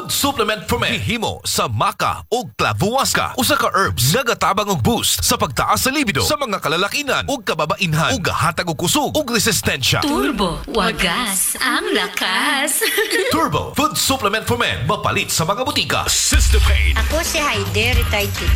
Food supplement for men himo sa maca o clavuasca. Usa ka herbs nga gatabang og boost sa pagtaas sa libido sa mga kalalakinan ug kababainhan ug gahatag og kusog ug resistensya. Turbo, wagas ang lakas. Turbo Food supplement for men mapalit sa mga butika. Sister Pain. Ako si Heidi, retired teacher.